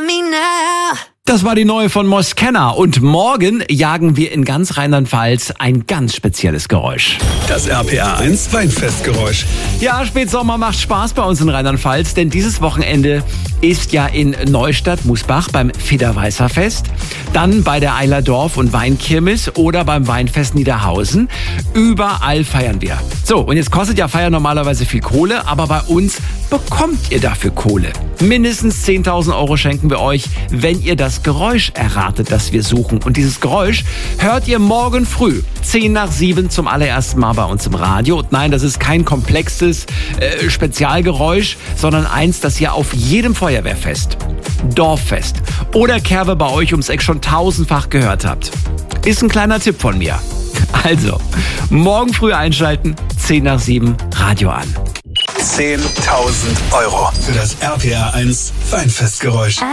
me now. Das war die neue von Moskenna und morgen jagen wir in ganz Rheinland-Pfalz ein ganz spezielles Geräusch. Das RPR 1 Weinfestgeräusch. Ja, Spätsommer macht Spaß bei uns in Rheinland-Pfalz, denn dieses Wochenende ist ja in Neustadt-Musbach beim Federweißer-Fest, dann bei der Eilerdorf- und Weinkirmes oder beim Weinfest Niederhausen. Überall feiern wir. So, und jetzt kostet ja Feiern normalerweise viel Kohle, aber bei uns bekommt ihr dafür Kohle. Mindestens 10.000 Euro schenken wir euch, wenn ihr das Geräusch erratet, das wir suchen. Und dieses Geräusch hört ihr morgen früh, 6:50 zum allerersten Mal bei uns im Radio. Und nein, das ist kein komplexes Spezialgeräusch, sondern eins, das ihr auf jedem Feuerwehrfest, Dorffest oder Kerwe bei euch ums Eck schon tausendfach gehört habt. Ist ein kleiner Tipp von mir. Also, morgen früh einschalten, 6:50 Radio an. 10.000 Euro für das RPR 1 Weinfestgeräusch.